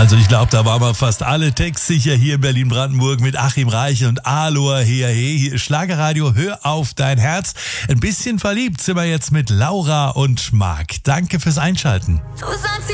Also ich glaube, da waren wir fast alle textsicher hier in Berlin-Brandenburg mit Achim Reiche und Aloha Hea He. Hier ist Schlagerradio, hör auf dein Herz. Ein bisschen verliebt sind wir jetzt mit Laura und Marc. Danke fürs Einschalten. Du sagst,